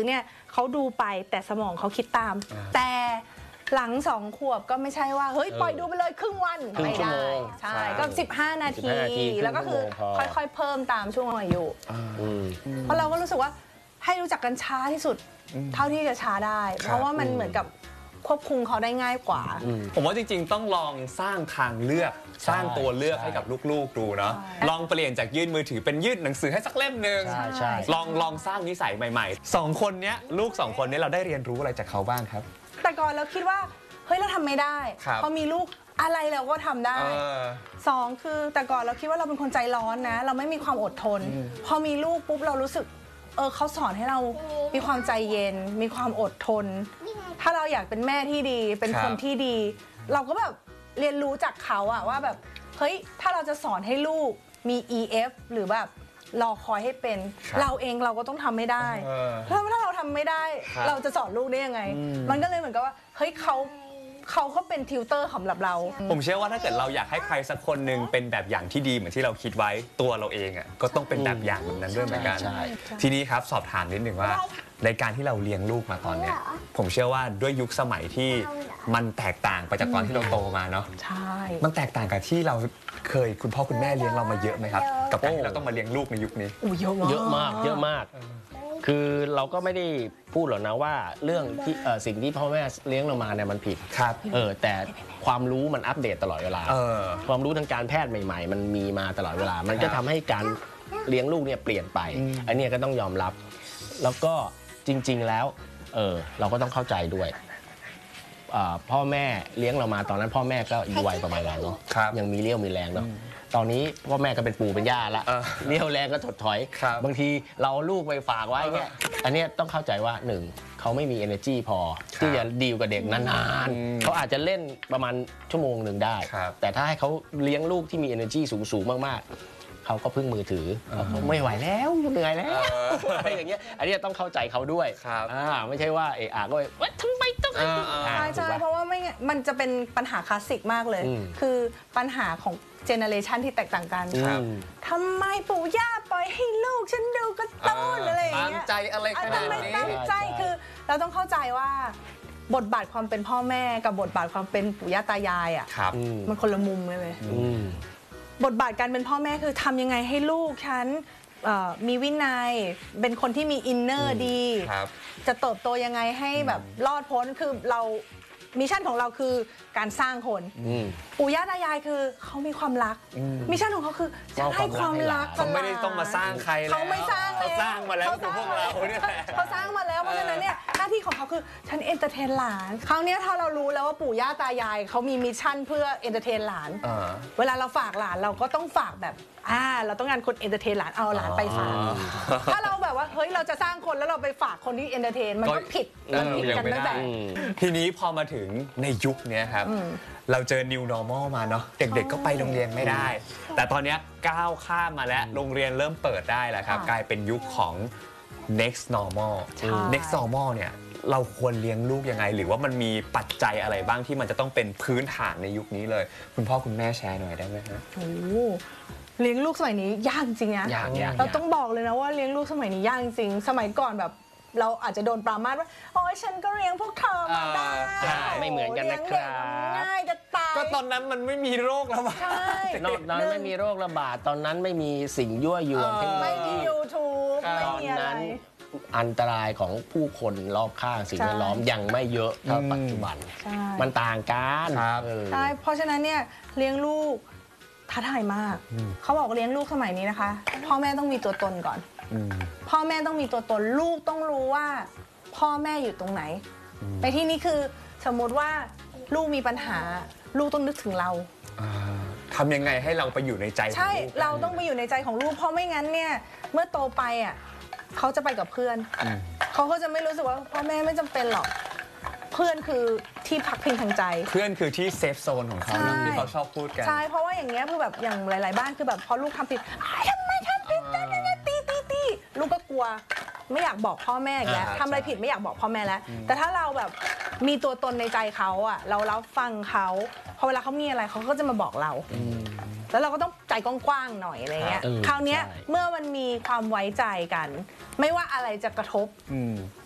เนี่ยเขาดูไปแต่สมองเขาคิดตามแต่หลัง2 ขวบก็ไม่ใช่ว่าเฮ้ยปล่อยดูไปเลยครึ่งวันไม่ได้ใช่ก็15 นาทีแล้วก็คือค่อยๆเพิ่มตามช่วงอายุเพราะเราก็รู้สึกว่าให้รู้จักกันช้าที่สุดเท่าที่จะช้าได้เพราะว่ามันเหมือนกับควบคุมเขาได้ง่ายกว่าผมว่าจริงๆต้องลองสร้างทางเลือกสร้างตัวเลือกให้กับลูกๆดูเนาะลองเปลี่ยนจากยื่นมือถือเป็นยื่นหนังสือให้สักเล่มนึงลองสร้างนิสัยใหม่ๆ2 คนนี้ลูก2 คนนี้เราได้เรียนรู้อะไรจากเขาบ้างครับแต่ก่อนเราคิดว่าเฮ้ยเราทำไม่ได้พอมีลูกอะไรเราก็ทำได้2คือแต่ก่อนเราคิดว่าเราเป็นคนใจร้อนนะเราไม่มีความอดทนพอมีลูกปุ๊บเรารู้สึกเขาสอนให้เรามีความใจเย็นมีความอดทนถ้าเราอยากเป็นแม่ที่ดีเป็นคนที่ดีเราก็แบบเรียนรู้จากเขาอะว่าแบบเฮ้ยถ้าเราจะสอนให้ลูกมี EF หรือแบบรอคอยให้เป็นเราเองเราก็ต้องทำไม่ได้ถ้าเราทำไม่ได้เราจะสอนลูกได้ยังไงมันก็เลยเหมือนกับว่าเฮ้ยเขาก็เป็นทิวเตอร์สำหรับเราผมเชื่อว่าถ้าเกิดเราอยากให้ใครสักคนหนึ่งเป็นแบบอย่างที่ดีเหมือนที่เราคิดไว้ตัวเราเองอ่ะก็ต้องเป็นแบบอย่างแบบนั้นด้วยเหมือนกันทีนี้ครับสอบถามนิดหนึ่งว่าในการที่เราเลี้ยงลูกมาตอนเนี้ยผมเชื่อว่าด้วยยุคสมัยที่มันแตกต่างไปจากตอนที่เราโตมาเนาะใช่มันแตกต่างกับที่เราเคยคุณพ่อคุณแม่เลี้ยงเรามาเยอะไหมครับกับการที่เราต้องมาเลี้ยงลูกในยุคนี้เยอะมากคือเราก็ไม่ได้พูดหรอกนะว่าเรื่องที่สิ่งที่พ่อแม่เลี้ยงเรามาเนี่ยมันผิดครับแต่ความรู้มันอัปเดตตลอดเวลาความรู้ทางการแพทย์ใหม่ๆมันมีมาตลอดเวลามันก็ทำให้การเลี้ยงลูกเนี่ยเปลี่ยนไปอันนี้ก็ต้องยอมรับแล้วก็จริงๆแล้วเราก็ต้องเข้าใจด้วยพ่อแม่เลี้ยงเรามาตอนนั้นพ่อแม่ก็อายุวัยประมาณเราเนาะยังมีเรี่ยวมีแรงเนาะตอนนี้พ่อแม่ก็เป็นปู่เป็นย่าละเรี่ยวแรงก็ถดถอยบางทีเราลูกไปฝากไว้เนี่ยอันนี้ต้องเข้าใจว่า1เขาไม่มี energy พอที่จะดีลกับเด็กนานๆเขาอาจจะเล่นประมาณชั่วโมงหนึ่งได้แต่ถ้าให้เขาเลี้ยงลูกที่มี energy สูงมากๆเขาก็พึ่งมือถือเขาไม่ไหวแล้วเหนื่อยแล้วอะไรอย่างเงี้ยอันนี้ต้องเข้าใจเขาด้วยไม่ใช่ว่าก็ว่าทำไมต้องใช่เพราะว่าไม่มันจะเป็นปัญหาคลาสสิกมากเลยคือปัญหาของเจเนอเรชันที่แตกต่างกันทำไมปู่ย่าปล่อยให้ลูกฉันดูการ์ตูนอะไรอย่างเงี้ยตั้งใจอะไรขนาดนี้ตั้งใจคือเราต้องเข้าใจว่าบทบาทความเป็นพ่อแม่กับบทบาทความเป็นปู่ย่าตายายอ่ะมันคนละมุมเลยบทบาทการเป็นพ่อแม่คือทำยังไงให้ลูกฉันมีวินัยเป็นคนที่มีอินเนอร์ดีจะเติบโตยังไงให้แบบรอดพ้นคือเรามิชชั่นของเราคือการสร้างคนปู่ย่าตายายคือเขามีความรักมิชชั่นของเขาคือจะให้ความรักเขาไม่ได้ต้องมาสร้างใครแล้วเขาไม่สร้างเขาสร้างมาแล้วคือพวกเราเนี่ยเขาสร้างมาแล้วเพราะฉะนั้นเนี่ยหน้าที่ของเขาคือฉันเอนเตอร์เทนหลานคราวนี้ถ้าเรารู้แล้วว่าปู่ย่าตายายเขามีมิชชั่นเพื่อเอนเตอร์เทนหลานเวลาเราฝากหลานเราก็ต้องฝากแบบเราต้องการคนเอนเตอร์เทนหลานเอาหลานไปฝากถ้าเราแบบว่าเฮ้ยเราจะสร้างคนแล้วเราไปฝากคนที่เอนเตอร์เทนมันก็ผิดกันตั้งแต่ทีนี้พอมาถึงในยุคนี้ครับเราเจอ new normal มาเนาะเด็กๆก็ไปโรงเรียนไม่ได้แต่ตอนนี้ก้าวข้ามมาแล้วโรงเรียนเริ่มเปิดได้แล้วครับกลายเป็นยุคของ next normal next normal เนี่ยเราควรเลี้ยงลูกยังไงหรือว่ามันมีปัจจัยอะไรบ้างที่มันจะต้องเป็นพื้นฐานในยุคนี้เลยคุณพ่อคุณแม่แชร์หน่อยได้ไหมฮะเลี้ยงลูกสมัยนี้ยากจริงนะเราต้องบอกเลยนะว่าเลี้ยงลูกสมัยนี้ยากจริงสมัยก่อนแบบเราอาจจะโดนปรามาสว่าโอ้ยฉันก็เลี้ยงพวกเธอมาได้ไม่เหมือนกันนะครับง่ายจะตายก็ตอนนั้นมันไม่มีโรคระบาดตอนนั้นไม่มีโรคระบาดตอนนั้นไม่มีสิ่งยั่วยวนไม่มี YouTube ไม่มีอะไรอันตรายของผู้คนรอบข้างสิ่งแวดล้อมยังไม่เยอะเท่าปัจจุบันมันต่างกันใช่เพราะฉะนั้นเนี่ยเลี้ยงลูกท้าทายมากเขาบอกเลี้ยงลูกสมัยนี้นะคะพ่อแม่ต้องมีตัวตนก่อนพ่อแม่ต้องมีตัวตนลูกต้องรู้ว่าพ่อแม่อยู่ตรงไหนในที่นี้คือสมมติว่าลูกมีปัญหาลูกต้องนึกถึงเราทำยังไงให้เราไปอยู่ในใจใช่เราต้องไปอยู่ในใจของลูกเพราะไม่งั้นเนี่ยเมื่อโตไปอ่ะเขาจะไปกับเพื่อนเขาก็จะไม่รู้สึกว่าพ่อแม่ไม่จำเป็นหรอกเพื่อนคือที่พักพิงทางใจเพื่อนคือที่เซฟโซนของเขาที่เขาชอบพูดกันใช่เพราะว่าอย่างเงี้ยคือแบบอย่างหลายๆบ้านคือแบบพอลูกทำผิดทำไมทำผิดตีลูกก็กลัวไม่อยากบอกพ่อแม่อีกแล้วทำอะไรผิดไม่อยากบอกพ่อแม่แล้วแต่ถ้าเราแบบมีตัวตนในใจเขาอ่ะเรารับฟังเขาพอเวลาเขามีอะไรเขาก็จะมาบอกเราแล้วเราก็ต้องใจกว้างๆหน่อยอะไรเงี้ยคราวนี้เมื่อมันมีความไว้ใจกันไม่ว่าอะไรจะกระทบ